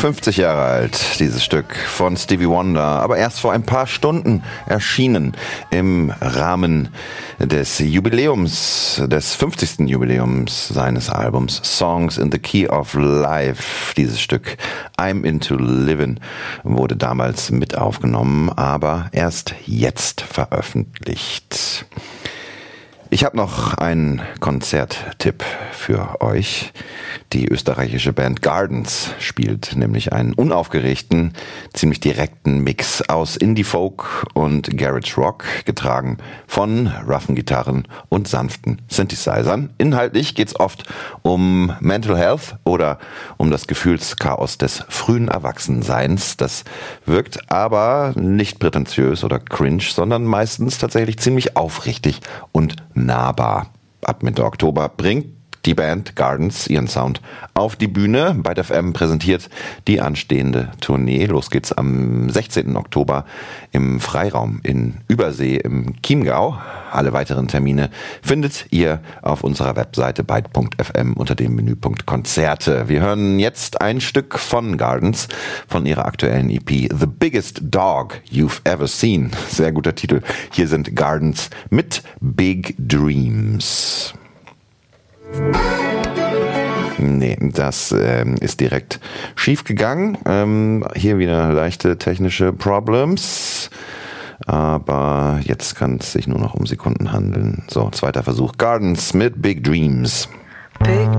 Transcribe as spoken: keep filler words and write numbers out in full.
fünfzig Jahre alt, dieses Stück von Stevie Wonder, aber erst vor ein paar Stunden erschienen im Rahmen des Jubiläums, des fünfzigsten Jubiläums seines Albums Songs in the Key of Life. Dieses Stück I'm Into Livin' wurde damals mit aufgenommen, aber erst jetzt veröffentlicht. Ich habe noch einen Konzerttipp für euch. Die österreichische Band Gardens spielt nämlich einen unaufgeregten, ziemlich direkten Mix aus Indie-Folk und Garage Rock, getragen von roughen Gitarren und sanften Synthesizern. Inhaltlich geht's oft um Mental Health oder um das Gefühlschaos des frühen Erwachsenseins. Das wirkt aber nicht prätentiös oder cringe, sondern meistens tatsächlich ziemlich aufrichtig und nahbar. Ab Mitte Oktober bringt die Band Gardens ihren Sound auf die Bühne. Byte F M präsentiert die anstehende Tournee. Los geht's am sechzehnten Oktober im Freiraum in Übersee im Chiemgau. Alle weiteren Termine findet ihr auf unserer Webseite byte punkt f m unter dem Menüpunkt Konzerte. Wir hören jetzt ein Stück von Gardens von ihrer aktuellen E P The Biggest Dog You've Ever Seen. Sehr guter Titel. Hier sind Gardens mit Big Dreams. Nee, das ähm, ist direkt schief gegangen. Ähm, hier wieder leichte technische Problems. Aber jetzt kann es sich nur noch um Sekunden handeln. So, zweiter Versuch. Gardens mit Big Dreams. Big